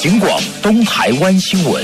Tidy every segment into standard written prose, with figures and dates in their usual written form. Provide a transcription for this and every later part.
警广东台湾新闻。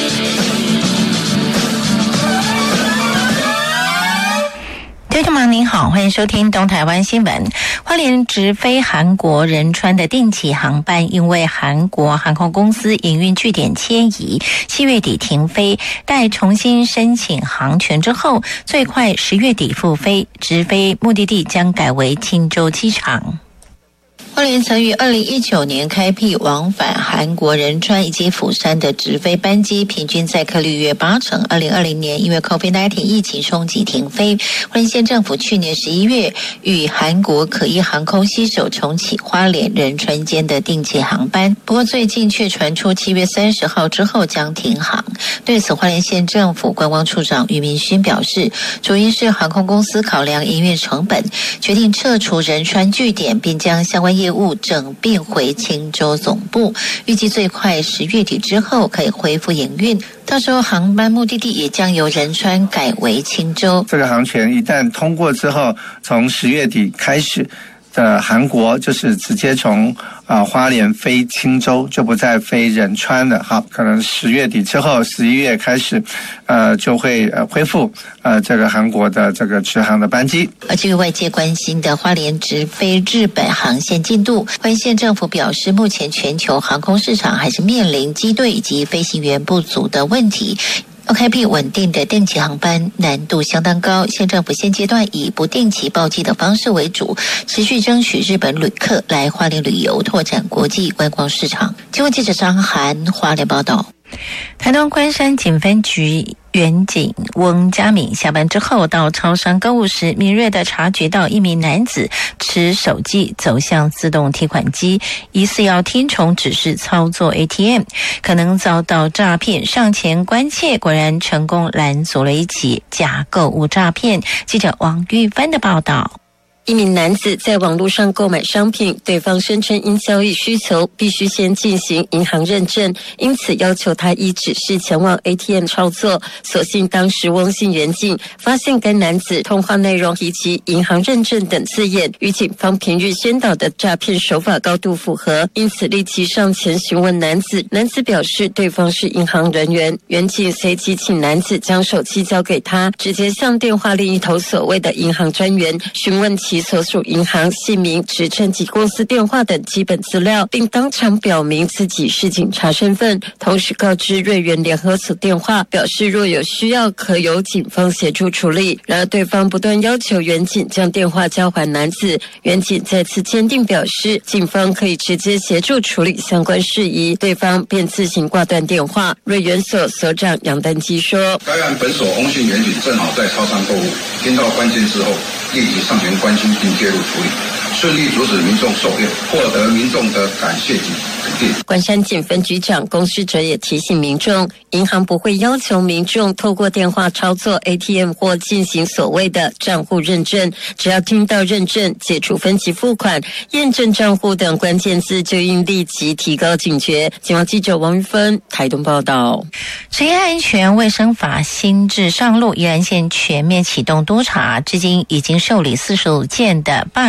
听众们您好，欢迎收听东台湾新闻。花莲直飞韩国仁川的定期航班，因为韩国航空公司营运据点迁移，7月底停飞，待重新申请航权之后，最快10月底复飞，直飞目的地将改为青州机场。花莲曾于2019年开辟往返韩国仁川以及釜山的直飞班机，平均载客率约80%。2020年因为 COVID-19 疫情冲击停飞，花莲县政府去年11月与韩国可依航空携手重启花莲仁川间的定期航班，不过最近却传出7月30号之后将停航。对此，花莲县政府观光处长俞明勋表示，主因是航空公司考量营运成本，决定撤除仁川据点，并将相关业务整并回青州总部，预计最快10月底之后可以恢复营运，到时候航班目的地也将由仁川改为青州。 这个航权一旦通过之后，从10月底开始的韩国就是直接从花莲飞青州，就不再飞仁川了。好，可能10月底之后11月开始就会恢复这个韩国的这个直航的班机。 而至于外界关心的花莲直飞日本航线进度，花莲县政府表示，目前全球航空市场还是面临机队以及飞行员不足的问题，要开辟稳定的定期航班难度相当高，县政府现阶段以不定期包机的方式为主，持续争取日本旅客来花莲旅游，拓展国际观光市场。新闻记者张涵花莲报道。台东关山警分局员警翁家敏下班之后到超商购物时，敏锐地察觉到一名男子持手机走向自动提款机，疑似要听从指示操作 ATM， 可能遭到诈骗，上前关切，果然成功拦阻了一起假购物诈骗。记者王玉芬的报道。 一名男子在网络上购买商品，对方声称因交易需求必须先进行银行认证，因此要求他依指示前往 ATM 操作。所幸当时翁姓员警发现该男子通话内容提及银行认证等字眼，与警方平日宣导的诈骗手法高度符合，因此立即上前询问男子。男子表示对方是银行人员，员警随即请男子将手机交给他，直接向电话另一头所谓的银行专员询问其所属银行姓名、职称及公司电话等基本资料，并当场表明自己是警察身份，同时告知瑞元联合所电话，表示若有需要可由警方协助处理。然而对方不断要求员警将电话交还男子，员警再次坚定表示警方可以直接协助处理相关事宜，对方便自行挂断电话。瑞元所所长杨登基说， 该案本所翁姓员警正好在超商购物，听到关键之后立即上前关心并介入处理，顺利阻止民众受骗，获得民众的感谢及肯定。 关山警分局长龚世哲也提醒民众，银行不会要求民众透过电话操作 ATM 或进行所谓的账户认证，只要听到认证、解除分期付款、验证账户等关键字，就应立即提高警觉。警方记者王玉芬台东报道。 职业安全卫生法新制上路，宜兰县全面启动督查，至今已经受理45件的